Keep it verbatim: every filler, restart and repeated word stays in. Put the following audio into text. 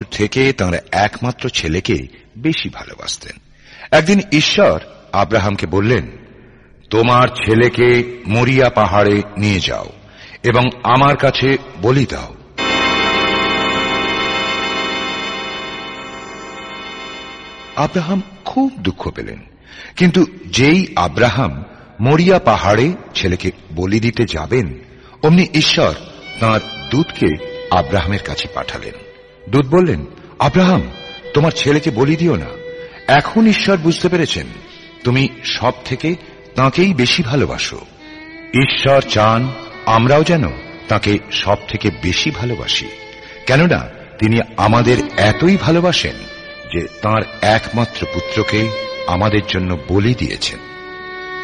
থেকে তাঁর একমাত্র ছেলেকে বেশি ভালোবাসতেন। একদিন ঈশ্বর আব্রাহামকে বললেন, তোমার ছেলেকে মরিয়া পাহাড়ে নিয়ে যাও এবং আমার কাছে বলি দাও। আব্রাহাম খুব দুঃখ পেলেন, কিন্তু যেই আব্রাহাম মরিয়া পাহাড়ে ছেলেকে বলি দিতে যাবেন, অমনি ঈশ্বর তাঁর দূতকে আব্রাহামের কাছে পাঠালেন। দূত বললেন, আব্রাহাম, তোমার ছেলেকে বলি দিও না। এখন ঈশ্বর বুঝতে পেরেছেন তুমি সব থেকে তাঁকেই বেশি ভালোবাসো। ঈশ্বর চান আমরাও যেন তাঁকে সব থেকে বেশি ভালোবাসি, কেননা তিনি আমাদের এতই ভালোবাসেন যে তাঁর একমাত্র পুত্রকে আমাদের জন্য বলি দিয়েছেন।